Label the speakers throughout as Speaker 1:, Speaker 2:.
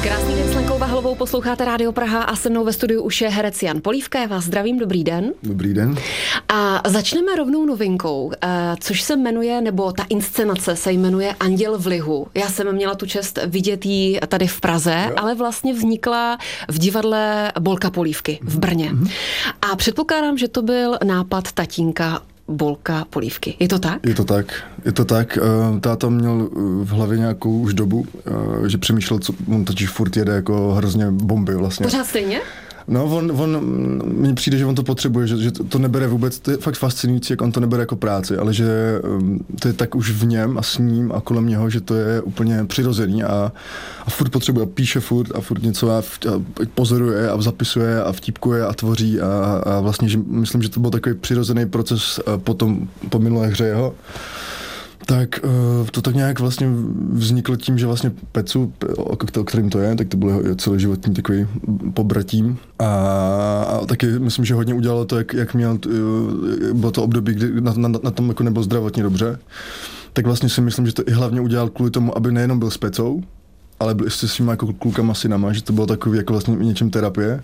Speaker 1: Krásný den s Lenkou Vahlovou, posloucháte Rádio Praha a se mnou ve studiu už je herec Jan Polívka. Já vás zdravím, dobrý den.
Speaker 2: Dobrý den.
Speaker 1: A začneme rovnou novinkou, což se jmenuje, nebo ta inscenace se jmenuje Anděl v lihu. Já jsem měla tu čest vidět ji tady v Praze, jo. Ale vlastně vznikla v divadle Bolka Polívky v Brně. A předpokládám, že to byl nápad tatínka Bolka Polívky. Je to tak?
Speaker 2: Je to tak. Táta měl v hlavě nějakou už dobu, že přemýšlel, co on totiž furt jede jako hrozně bomby vlastně.
Speaker 1: Pořád stejně?
Speaker 2: No, on mně přijde, že on to potřebuje, že to nebere vůbec, to je fakt fascinující, jak on to nebere jako práci, ale že to je tak už v něm a s ním a kolem něho, že to je úplně přirozený a furt potřebuje, píše furt a furt něco a pozoruje a zapisuje a vtipkuje a tvoří a vlastně, že myslím, že to byl takový přirozený proces po minulé hře jeho. Tak to tak nějak vlastně vzniklo tím, že vlastně Pecu, o kterým to je, tak to byl celoživotní takový pobratím a taky myslím, že hodně udělalo to, jak měl, bylo to období, kdy na tom jako nebyl zdravotně dobře, tak vlastně si myslím, že to i hlavně udělal kvůli tomu, aby nejenom byl s Pecou, ale byl i s svýma jako klukama, synama, že to bylo takový jako vlastně něčem terapie.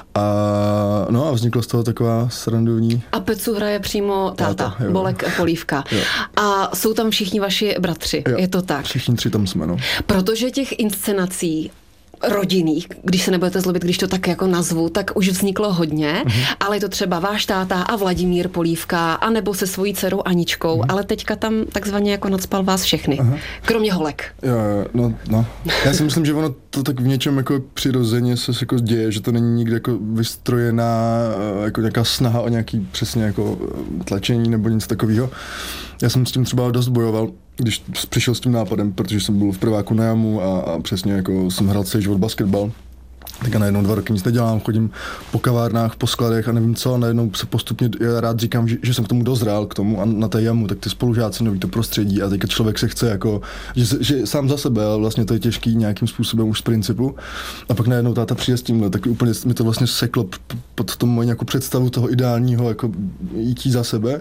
Speaker 2: A vzniklo z toho taková srandovní.
Speaker 1: A Pecu hraje přímo táta Bolek Polívka. Jo. A jsou tam všichni vaši bratři, jo. Je to tak?
Speaker 2: Všichni tři tam jsme, no. Protože
Speaker 1: těch inscenací rodinných, když se nebudete zlobit, když to tak jako nazvu, tak už vzniklo hodně, ale je to třeba váš táta a Vladimír Polívka, anebo se svojí dcerou Aničkou, ale teďka tam takzvaně jako nacpal vás všechny, kromě holek.
Speaker 2: Jo, no. Já si myslím, že ono to tak v něčem jako přirozeně se jako děje, že to není nikdy jako vystrojená jako nějaká snaha o nějaký přesně jako tlačení nebo něco takového. Já jsem s tím třeba dost bojoval, když přišel s tím nápadem, protože jsem byl v prváku na jamu a přesně jako jsem hrál celý život basketbal. Tak a najednou 2 roky nic nedělám, chodím po kavárnách, po skladech a nevím co, a najednou se postupně, já rád říkám, že jsem k tomu dozrál, k tomu a na té jamu, tak ty spolužáci noví to prostředí a teďka člověk se chce jako, že sám za sebe, ale vlastně to je těžký nějakým způsobem už z principu. A pak najednou táta přijde s tímhle, tak úplně mi to vlastně seklo pod tom moji nějakou představu toho ideálního jako jítí za sebe.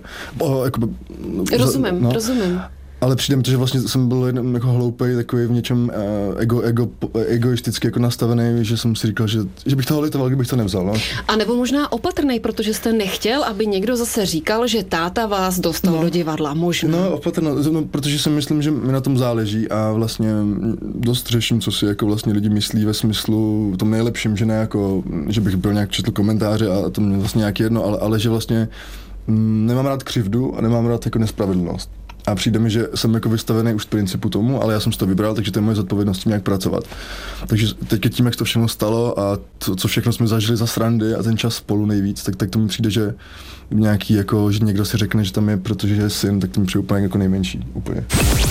Speaker 1: Rozumím.
Speaker 2: Ale přijde mi to, že vlastně jsem byl jako hloupej, takový v něčem egoisticky jako nastavený, že jsem si říkal, že bych toho litoval, kdybych to nevzal. No.
Speaker 1: A nebo možná opatrnej, protože jste nechtěl, aby někdo zase říkal, že táta vás dostal do divadla, možná.
Speaker 2: No, opatrně, protože si myslím, že mi na tom záleží a vlastně dost řeším, co si jako vlastně lidi myslí ve smyslu tom nejlepším, že ne jako, že bych byl nějak četl komentáře a to mě vlastně nějak jedno, ale že vlastně nemám rád křivdu a nemám rád jako nespravedlnost. A přijde mi, že jsem jako vystavený už z principu tomu, ale já jsem si to vybral, takže to je moje zodpovědnost tím, jak pracovat. Takže teď tím, jak to všechno stalo a to, co všechno jsme zažili za srandy a ten čas spolu nejvíc, tak to mi přijde, že nějaký jako, že někdo si řekne, že tam je, protože je syn, tak to mi přijde úplně jako nejmenší. Úplně.